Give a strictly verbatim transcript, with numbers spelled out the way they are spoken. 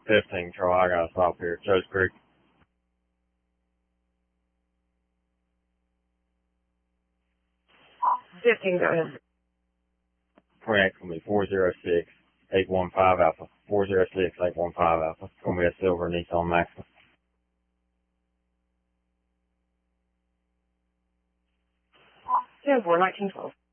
fifteen, Troy. I gotta stop here at Joe's Creek. fifteen, go ahead. Frank's gonna be four zero six eight one five Alpha. four zero six eight one five Alpha. It's gonna be a silver Nissan Maxima. ten four, nineteen twelve.